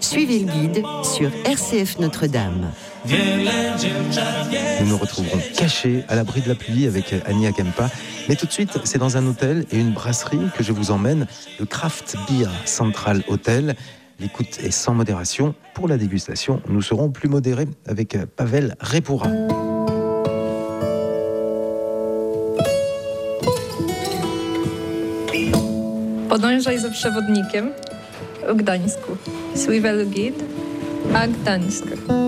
Suivez le guide sur RCF Notre-Dame. Nous nous retrouverons cachés à l'abri de la pluie avec Annie Akempa. Mais tout de suite, c'est dans un hôtel et une brasserie que je vous emmène, le Craft Beer Central Hotel. L'écoute est sans modération. Pour la dégustation, nous serons plus modérés avec Paweł Repura. Podążaj za przewodnikiem w Gdańsku. Suivez le guide à Gdańsk.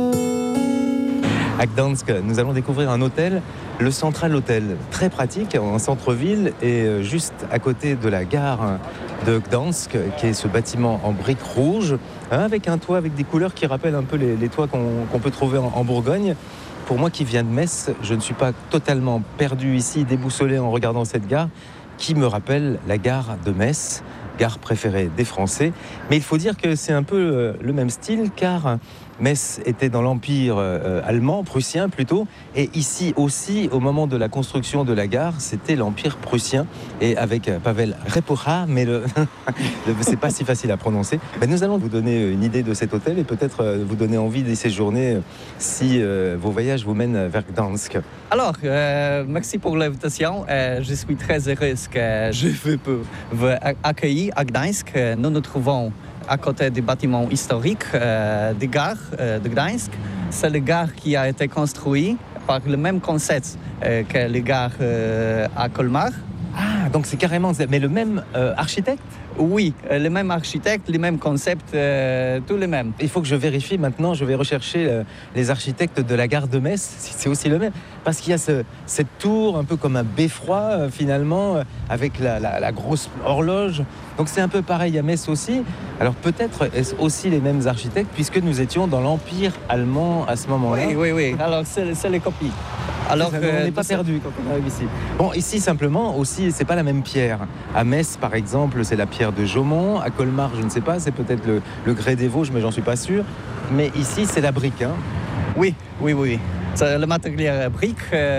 À Gdańsk, nous allons découvrir un hôtel, le Central Hotel, très pratique en centre-ville et juste à côté de la gare de Gdańsk, qui est ce bâtiment en briques rouges, avec un toit avec des couleurs qui rappellent un peu les toits qu'on peut trouver en Bourgogne. Pour moi qui viens de Metz, je ne suis pas totalement perdu ici, déboussolé en regardant cette gare, qui me rappelle la gare de Metz, gare préférée des Français. Mais il faut dire que c'est un peu le même style, car Metz était dans l'Empire allemand, prussien plutôt, et ici aussi, au moment de la construction de la gare, c'était l'Empire prussien, et avec Paweł Repura, mais c'est pas si facile à prononcer. Mais nous allons vous donner une idée de cet hôtel et peut-être vous donner envie d'y séjourner si vos voyages vous mènent vers Gdańsk. Alors, merci pour l'invitation. Je suis très heureuse que je vous accueillir à Gdańsk. Nous nous trouvons à côté du bâtiment historique de gare de Gdańsk. C'est le gare qui a été construit par le même concept que les gares à Colmar. Ah, donc c'est carrément... Mais le même architecte ? Oui, le même architecte, le même concept, tout le même. Il faut que je vérifie maintenant, je vais rechercher les architectes de la gare de Metz, si c'est aussi le même. Parce qu'il y a cette tour, un peu comme un beffroi finalement, avec la grosse horloge. Donc c'est un peu pareil à Metz aussi. Alors peut-être est-ce aussi les mêmes architectes, puisque nous étions dans l'Empire allemand à ce moment-là. Oui. Alors c'est les copies. Alors, on n'est pas perdu quand on arrive ici. Bon, ici simplement aussi, c'est pas la même pierre. À Metz, par exemple, c'est la pierre de Jaumont. À Colmar, je ne sais pas, c'est peut-être le grès des Vosges, mais j'en suis pas sûr. Mais ici, c'est la brique, hein. Oui. C'est le matériel brique.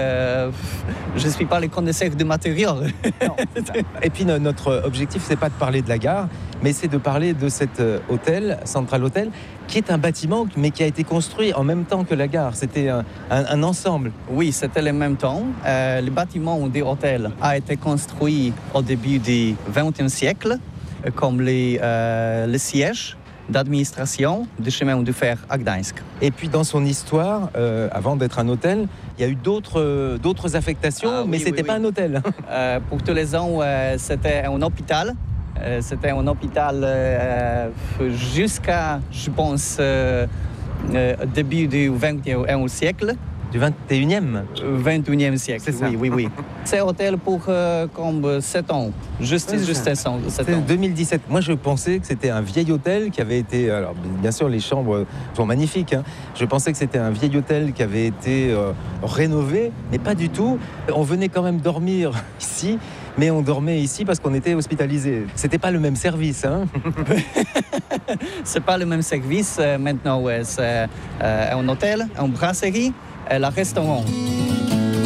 Je ne suis pas le connaisseur du matériel. Non. Et puis notre objectif, c'est pas de parler de la gare, mais c'est de parler de cet hôtel, Central Hotel, qui est un bâtiment, mais qui a été construit en même temps que la gare. C'était un ensemble. Oui, c'était le même temps. Le bâtiment du hôtel a été construit au début du XXe siècle, comme le siège d'administration du chemin de fer à Gdańsk. Et puis dans son histoire, avant d'être un hôtel, il y a eu d'autres affectations, mais c'était pas un hôtel. Pour tous les ans, c'était un hôpital. C'était un hôpital jusqu'à, je pense, début du XXe siècle. Du 21e 21e siècle, c'est ça. Oui. C'est un hôtel pour comme 7 ans, juste 7 ans. 2017. Moi, je pensais que c'était un vieil hôtel qui avait été... Alors, bien sûr, les chambres sont magnifiques, hein. Je pensais que c'était un vieil hôtel qui avait été rénové, mais pas du tout. On venait quand même dormir ici, mais on dormait ici parce qu'on était hospitalisés. C'était pas le même service, hein. C'est pas le même service. Maintenant, c'est un hôtel, une brasserie et un restaurant.